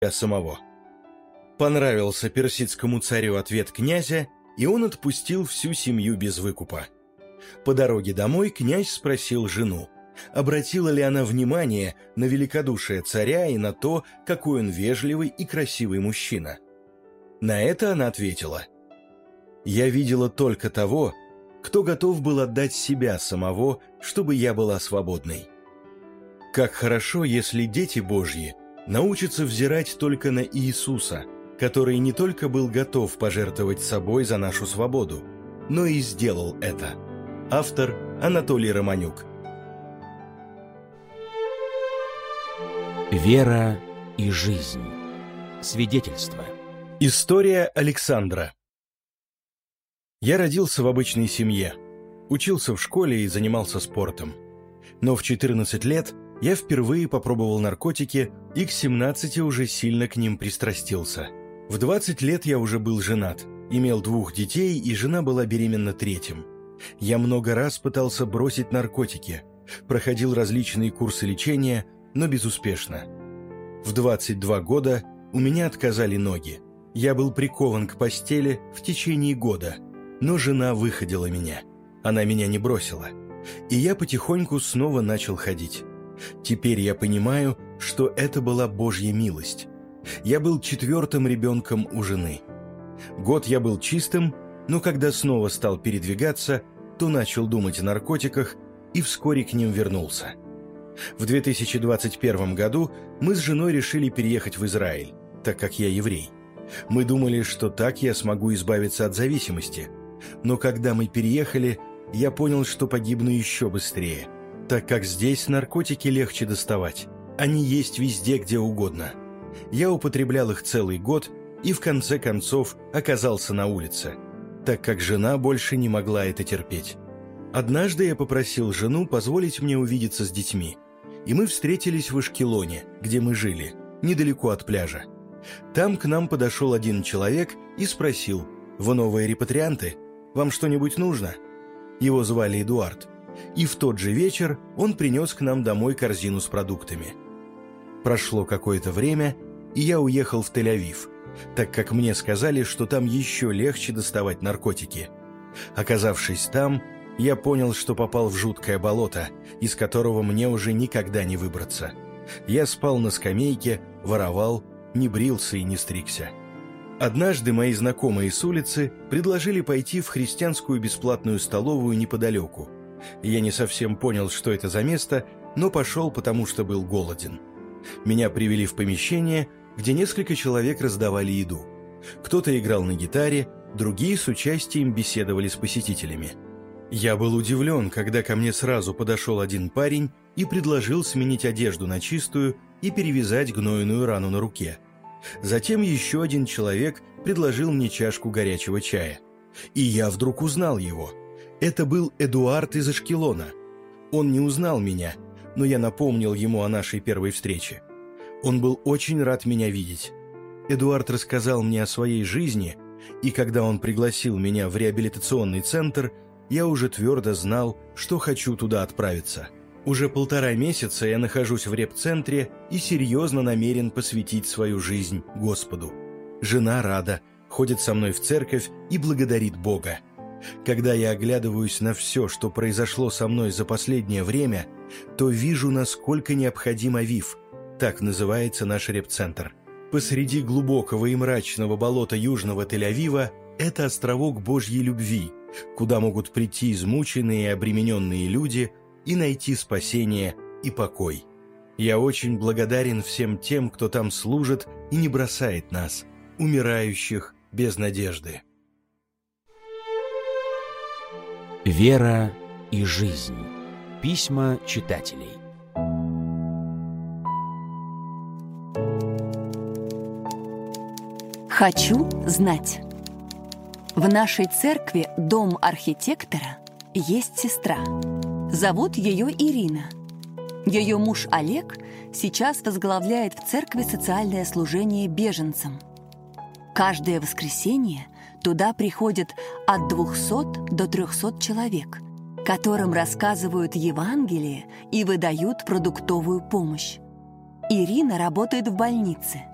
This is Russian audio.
самого. Понравился персидскому царю ответ князя, и он отпустил всю семью без выкупа. По дороге домой князь спросил жену, обратила ли она внимание на великодушие царя и на то, какой он вежливый и красивый мужчина. На это она ответила: «Я видела только того, кто готов был отдать себя самого, чтобы я была свободной». Как хорошо, если дети Божьи научатся взирать только на Иисуса, который не только был готов пожертвовать собой за нашу свободу, но и сделал это. Автор Анатолий Романюк. Вера и жизнь. Свидетельство. История Александра. Я родился в обычной семье, учился в школе и занимался спортом. Но в 14 лет я впервые попробовал наркотики и к 17 уже сильно к ним пристрастился. В 20 лет я уже был женат, имел 2 детей, и жена была беременна 3-м. Я много раз пытался бросить наркотики, проходил различные курсы лечения, но безуспешно. В 22 года у меня отказали ноги. Я был прикован к постели в течение года, но жена выходила меня. Она меня не бросила. И я потихоньку снова начал ходить. Теперь я понимаю, что это была Божья милость. Я был 4-м ребенком у жены. Год я был чистым, но когда снова стал передвигаться, то начал думать о наркотиках и вскоре к ним вернулся. В 2021 году мы с женой решили переехать в Израиль, так как я еврей. Мы думали, что так я смогу избавиться от зависимости. Но когда мы переехали, я понял, что погибну еще быстрее, так как здесь наркотики легче доставать. Они есть везде, где угодно. Я употреблял их целый год и в конце концов оказался на улице, так как жена больше не могла это терпеть. Однажды я попросил жену позволить мне увидеться с детьми, и мы встретились в Ашкелоне, где мы жили, недалеко от пляжа. Там к нам подошел один человек и спросил: «Вы новые репатрианты? Вам что-нибудь нужно?» Его звали Эдуард, и в тот же вечер он принес к нам домой корзину с продуктами. Прошло какое-то время, и я уехал в Тель-Авив, так как мне сказали, что там еще легче доставать наркотики. Оказавшись там, я понял, что попал в жуткое болото, из которого мне уже никогда не выбраться. Я спал на скамейке, воровал, не брился и не стригся. Однажды мои знакомые с улицы предложили пойти в христианскую бесплатную столовую неподалеку. Я не совсем понял, что это за место, но пошел, потому что был голоден. Меня привели в помещение, где несколько человек раздавали еду. Кто-то играл на гитаре, другие с участием беседовали с посетителями. Я был удивлен, когда ко мне сразу подошел один парень и предложил сменить одежду на чистую и перевязать гнойную рану на руке. Затем еще один человек предложил мне чашку горячего чая. И я вдруг узнал его. Это был Эдуард из Ашкелона. Он не узнал меня, но я напомнил ему о нашей первой встрече. Он был очень рад меня видеть. Эдуард рассказал мне о своей жизни, и когда он пригласил меня в реабилитационный центр, я уже твердо знал, что хочу туда отправиться. Уже 1,5 месяца я нахожусь в реп-центре и серьезно намерен посвятить свою жизнь Господу. Жена рада, ходит со мной в церковь и благодарит Бога. Когда я оглядываюсь на все, что произошло со мной за последнее время, то вижу, насколько необходим Авив, так называется наш реп-центр. Посреди глубокого и мрачного болота южного Тель-Авива это островок Божьей любви, куда могут прийти измученные и обремененные люди и найти спасение и покой. Я очень благодарен всем тем, кто там служит и не бросает нас, умирающих без надежды. Вера и жизнь. Письма читателей. Хочу знать. В нашей церкви «Дом архитектора» есть сестра. Зовут ее Ирина. Ее муж Олег сейчас возглавляет в церкви социальное служение беженцам. Каждое воскресенье туда приходят от 200 до 300 человек, которым рассказывают Евангелие и выдают продуктовую помощь. Ирина работает в больнице.